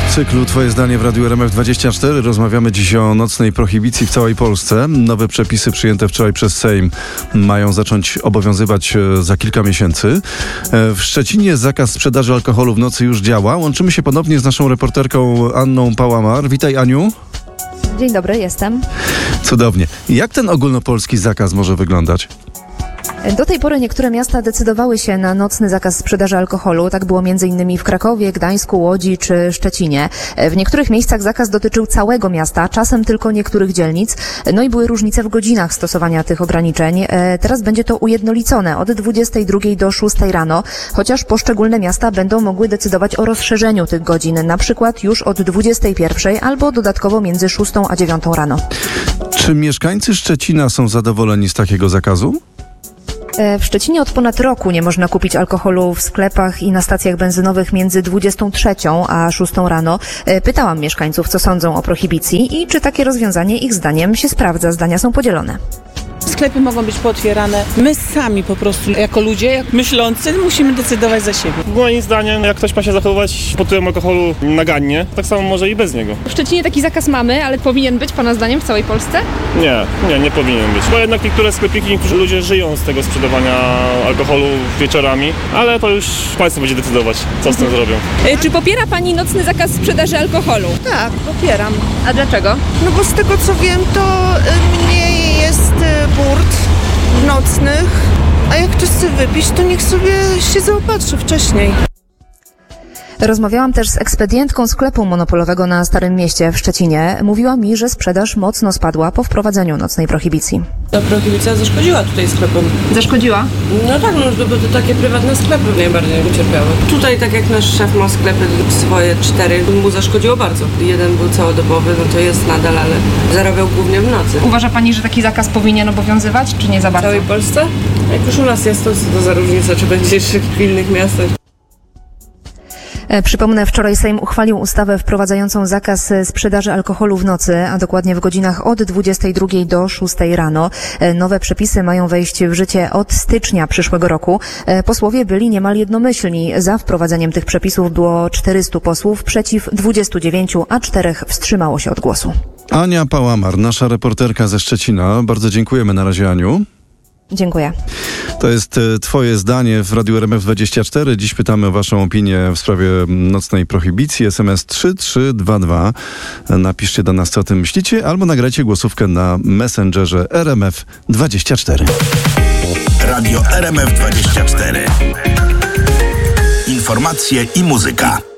W cyklu Twoje zdanie w Radiu RMF24 rozmawiamy dziś o nocnej prohibicji w całej Polsce. Nowe przepisy przyjęte wczoraj przez Sejm mają zacząć obowiązywać za kilka miesięcy. W Szczecinie zakaz sprzedaży alkoholu w nocy już działa. Łączymy się ponownie z naszą reporterką Anną Pałamar. Witaj, Aniu. Dzień dobry, jestem. Cudownie. Jak ten ogólnopolski zakaz może wyglądać? Do tej pory niektóre miasta decydowały się na nocny zakaz sprzedaży alkoholu. Tak było m.in. w Krakowie, Gdańsku, Łodzi czy Szczecinie. W niektórych miejscach zakaz dotyczył całego miasta, czasem tylko niektórych dzielnic. No i były różnice w godzinach stosowania tych ograniczeń. Teraz będzie to ujednolicone od 22 do 6 rano, chociaż poszczególne miasta będą mogły decydować o rozszerzeniu tych godzin, na przykład już od 21 albo dodatkowo między 6 a 9 rano. Czy mieszkańcy Szczecina są zadowoleni z takiego zakazu? W Szczecinie od ponad roku nie można kupić alkoholu w sklepach i na stacjach benzynowych między 23 a 6 rano. Pytałam mieszkańców, co sądzą o prohibicji i czy takie rozwiązanie ich zdaniem się sprawdza. Zdania są podzielone. Sklepy mogą być pootwierane. My sami po prostu, jako ludzie, jak myślący, musimy decydować za siebie. Moim zdaniem, jak ktoś ma się zachowywać pod wpływem alkoholu nagannie, tak samo może i bez niego. W Szczecinie taki zakaz mamy, ale powinien być Pana zdaniem w całej Polsce? Nie powinien być. Bo jednak niektóre sklepiki, niektórzy ludzie żyją z tego sprzedawania alkoholu wieczorami, ale to już państwo będzie decydować, co z tym zrobią. Czy popiera Pani nocny zakaz sprzedaży alkoholu? Tak, popieram. A dlaczego? No bo z tego co wiem, to mniej jest burt nocnych, a jak ktoś chce wypić, to niech sobie się zaopatrzy wcześniej. Rozmawiałam też z ekspedientką sklepu monopolowego na Starym Mieście w Szczecinie. Mówiła mi, że sprzedaż mocno spadła po wprowadzeniu nocnej prohibicji. Ta prohibicja zaszkodziła tutaj sklepom. Zaszkodziła? No tak, no bo to takie prywatne sklepy najbardziej ucierpiały. Tutaj tak jak nasz szef ma sklepy swoje 4, mu zaszkodziło bardzo. Jeden był całodobowy, no to jest nadal, ale zarabiał głównie w nocy. Uważa Pani, że taki zakaz powinien obowiązywać, czy nie za W bardzo? całej Polsce? Jak już u nas jest, to za różnica, czy będzie jeszcze w innych miastach. Przypomnę, wczoraj Sejm uchwalił ustawę wprowadzającą zakaz sprzedaży alkoholu w nocy, a dokładnie w godzinach od 22 do 6 rano. Nowe przepisy mają wejść w życie od stycznia przyszłego roku. Posłowie byli niemal jednomyślni. Za wprowadzeniem tych przepisów było 400 posłów, przeciw 29, a 4 wstrzymało się od głosu. Ania Pałamar, nasza reporterka ze Szczecina. Bardzo dziękujemy na razie, Aniu. Dziękuję. To jest Twoje zdanie w Radiu RMF24. Dziś pytamy o Waszą opinię w sprawie nocnej prohibicji. SMS 3322. Napiszcie do nas, co o tym myślicie, albo nagrajcie głosówkę na Messengerze RMF24. Radio RMF24. Informacje i muzyka.